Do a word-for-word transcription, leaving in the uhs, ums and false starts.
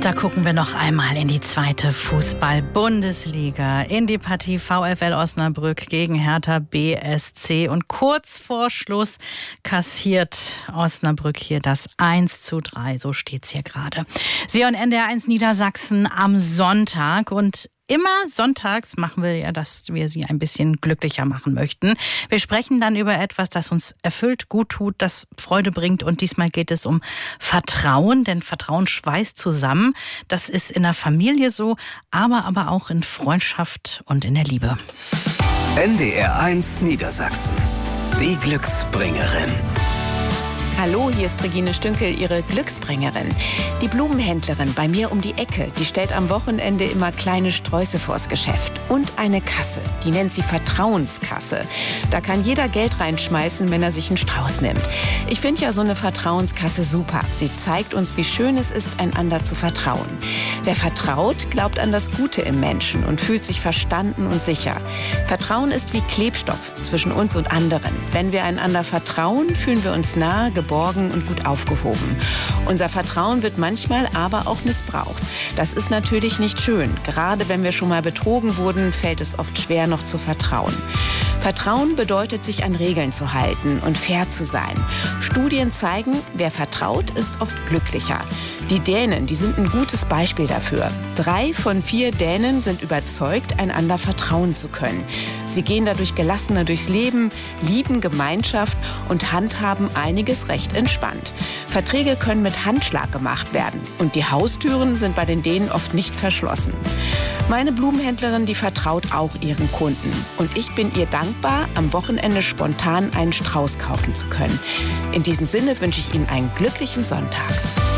Da gucken wir noch einmal in die zweite Fußball-Bundesliga, in die Partie VfL Osnabrück gegen Hertha B S C. Und kurz vor Schluss kassiert Osnabrück hier das eins zu drei, so steht's hier gerade. Sie hören N D R eins Niedersachsen am Sonntag und immer sonntags machen wir ja, dass wir Sie ein bisschen glücklicher machen möchten. Wir sprechen dann über etwas, das uns erfüllt, gut tut, das Freude bringt. Und diesmal geht es um Vertrauen, denn Vertrauen schweißt zusammen. Das ist in der Familie so, aber, aber auch in Freundschaft und in der Liebe. N D R eins Niedersachsen, die Glücksbringerin. Hallo, hier ist Regine Stünkel, Ihre Glücksbringerin. Die Blumenhändlerin bei mir um die Ecke, die stellt am Wochenende immer kleine Sträuße vors Geschäft. Und eine Kasse, die nennt sie Vertrauenskasse. Da kann jeder Geld reinschmeißen, wenn er sich einen Strauß nimmt. Ich finde ja so eine Vertrauenskasse super. Sie zeigt uns, wie schön es ist, einander zu vertrauen. Wer vertraut, glaubt an das Gute im Menschen und fühlt sich verstanden und sicher. Vertrauen ist wie Klebstoff zwischen uns und anderen. Wenn wir einander vertrauen, fühlen wir uns nah, geborgen und gut aufgehoben. Unser Vertrauen wird manchmal aber auch missbraucht. Das ist natürlich nicht schön. Gerade wenn wir schon mal betrogen wurden, fällt es oft schwer, noch zu vertrauen. Vertrauen bedeutet, sich an Regeln zu halten und fair zu sein. Studien zeigen, wer vertraut, ist oft glücklicher. Die Dänen, die sind ein gutes Beispiel dafür. Drei von vier Dänen sind überzeugt, einander vertrauen zu können. Sie gehen dadurch gelassener durchs Leben, lieben Gemeinschaft und handhaben einiges recht entspannt. Verträge können mit Handschlag gemacht werden und die Haustüren sind bei den Dänen oft nicht verschlossen. Meine Blumenhändlerin, die vertraut auch ihren Kunden. Und ich bin ihr dankbar, am Wochenende spontan einen Strauß kaufen zu können. In diesem Sinne wünsche ich Ihnen einen glücklichen Sonntag.